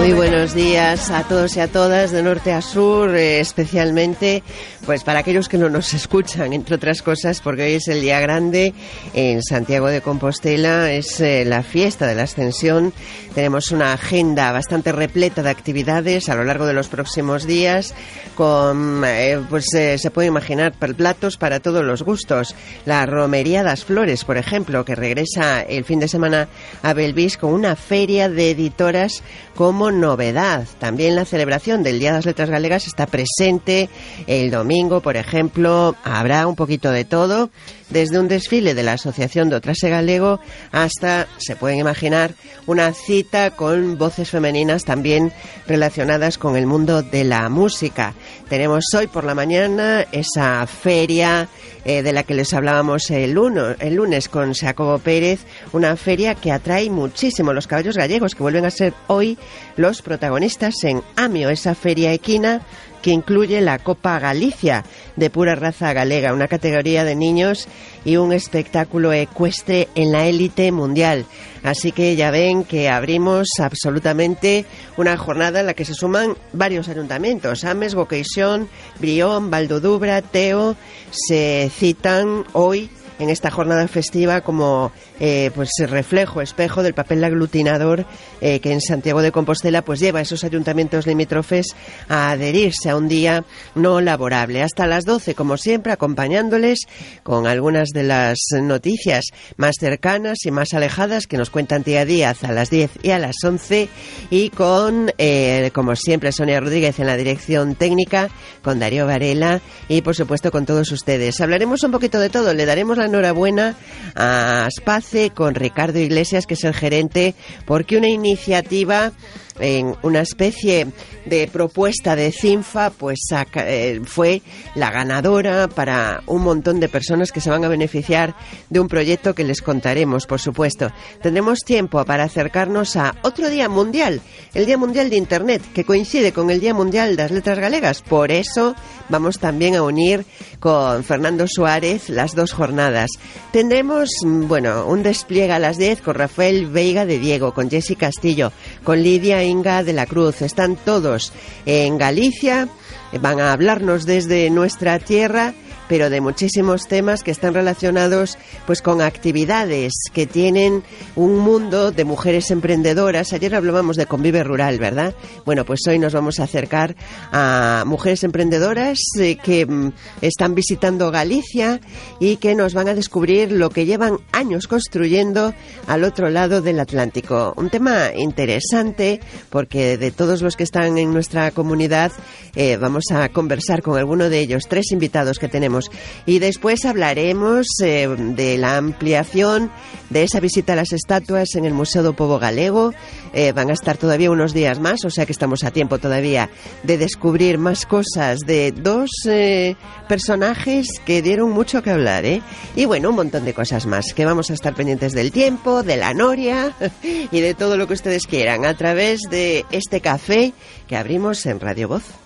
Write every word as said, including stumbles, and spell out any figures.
Muy buenos días a todos y a todas, de norte a sur, eh, especialmente pues para aquellos que no nos escuchan, entre otras cosas, porque hoy es el día grande en Santiago de Compostela, es eh, la fiesta de la Ascensión. Tenemos una agenda bastante repleta de actividades a lo largo de los próximos días, con, eh, pues eh, se puede imaginar, platos para todos los gustos. La Romería das Flores, por ejemplo, que regresa el fin de semana a Belvís con una feria de editoras como novedad. También la celebración del Día de las Letras Galegas está presente el domingo, por ejemplo. Habrá un poquito de todo, desde un desfile de la Asociación do Trase Galego hasta, se pueden imaginar, una cita con voces femeninas también relacionadas con el mundo de la música. Tenemos hoy por la mañana esa feria eh, de la que les hablábamos el, uno, el lunes con Jacobo Pérez, una feria que atrae muchísimo los caballos gallegos, que vuelven a ser hoy los protagonistas en Amio, esa feria equina que incluye la Copa Galicia de pura raza galega, una categoría de niños y un espectáculo ecuestre en la élite mundial. Así que ya ven que abrimos absolutamente una jornada en la que se suman varios ayuntamientos. Ames, Boqueixón, Brión, Valdodubra, Teo, se citan hoy en esta jornada festiva como eh, pues reflejo, espejo del papel aglutinador eh, que en Santiago de Compostela pues lleva a esos ayuntamientos limítrofes a adherirse a un día no laborable. Hasta las doce, como siempre, acompañándoles con algunas de las noticias más cercanas y más alejadas que nos cuentan Tía Díaz a las diez y a las once, y con, eh, como siempre, Sonia Rodríguez en la dirección técnica, con Darío Varela y, por supuesto, con todos ustedes. Hablaremos un poquito de todo, le daremos la enhorabuena a Aspace con Ricardo Iglesias, que es el gerente, porque una iniciativa en una especie de propuesta de CINFA pues eh, fue la ganadora para un montón de personas que se van a beneficiar de un proyecto que les contaremos, por supuesto. Tendremos tiempo para acercarnos a otro día mundial, el Día Mundial de Internet, que coincide con el Día Mundial de las Letras Galegas. Por eso vamos también a unir con Fernando Suárez las dos jornadas. Tendremos, bueno, un despliegue a las diez con Rafael Veiga de Diego, con Jessy Castillo, con Lidia Inga de la Cruz. Están todos en Galicia, van a hablarnos desde nuestra tierra, pero de muchísimos temas que están relacionados pues con actividades que tienen un mundo de mujeres emprendedoras. Ayer hablábamos de Convive Rural, ¿verdad? Bueno, pues hoy nos vamos a acercar a mujeres emprendedoras eh, que mm, están visitando Galicia y que nos van a descubrir lo que llevan años construyendo al otro lado del Atlántico. Un tema interesante porque de todos los que están en nuestra comunidad eh, vamos a conversar con alguno de ellos, tres invitados que tenemos. Y después hablaremos eh, de la ampliación de esa visita a las estatuas en el Museo do Pobo Galego. Eh, van a estar todavía unos días más, o sea que estamos a tiempo todavía de descubrir más cosas de dos eh, personajes que dieron mucho que hablar, ¿eh? Y bueno, un montón de cosas más, que vamos a estar pendientes del tiempo, de la noria y de todo lo que ustedes quieran a través de este café que abrimos en Radio Voz.